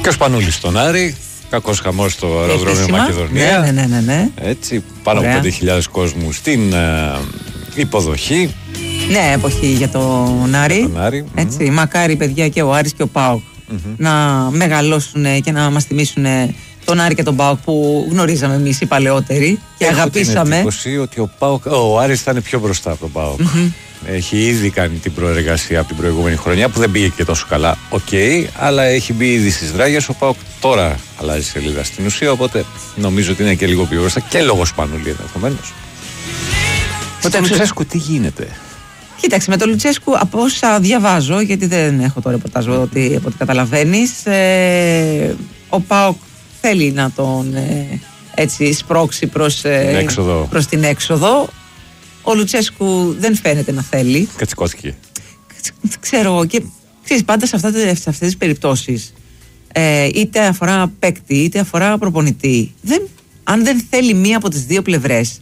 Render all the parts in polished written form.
Και ο Σπανούλης στον Άρη. Κακός χαμός στο αεροδρόμιο Μακεδονία. Ναι. Έτσι, πάνω από 5.000 κόσμου στην υποδοχή. Ναι, εποχή για τον Άρη. Έτσι, μακάρι παιδιά και ο Άρης και ο ΠΑΟΚ να μεγαλώσουν και να μας θυμίσουν τον Άρη και τον ΠΑΟΚ που γνωρίζαμε εμείς οι παλαιότεροι και αγαπήσαμε. Έχω την εντύπωση ότι ο Άρης θα είναι πιο μπροστά από τον ΠΑΟΚ. Έχει ήδη κάνει την προεργασία από την προηγούμενη χρονιά που δεν πήγε και τόσο καλά. Αλλά έχει μπει ήδη στις δράγες. Ο ΠΑΟΚ τώρα αλλάζει σελίδα στην ουσία. Οπότε νομίζω ότι είναι και λίγο πιο μπροστά και λόγω Σπανούλη ενδεχομένως. Με τον Λουτσέσκου τι γίνεται? Κοίταξε, με τον Λουτσέσκου από όσα διαβάζω, γιατί δεν έχω το ρεπορτάζ από ό,τι καταλαβαίνεις, ο ΠΑΟΚ θέλει να τον έτσι σπρώξει προς την έξοδο. Ο Λουτσέσκου δεν φαίνεται να θέλει. Κατσικώθηκε. Ξέρω, και ξέρεις, πάντα σε αυτές τις περιπτώσεις, είτε αφορά παίκτη είτε αφορά προπονητή, αν δεν θέλει μία από τις δύο πλευρές,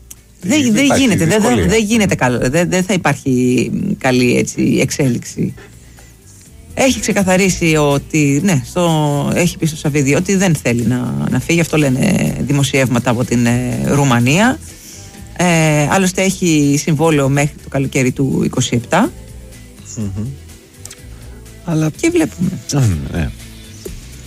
δεν γίνεται καλό, δεν θα υπάρχει καλή έτσι, εξέλιξη. Έχει ξεκαθαρίσει ότι έχει πει στο Σαββίδι ότι δεν θέλει να φύγει. Αυτό λένε δημοσιεύματα από την Ρουμανία. Άλλωστε έχει συμβόλαιο μέχρι το καλοκαίρι του 27. Αλλά και βλέπουμε.